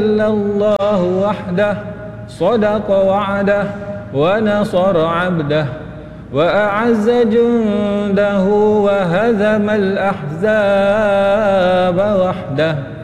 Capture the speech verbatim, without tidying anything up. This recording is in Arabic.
إلا الله وحده صدق وعده ونصر عبده وأعز جنده وهزم الأحزاب وحده.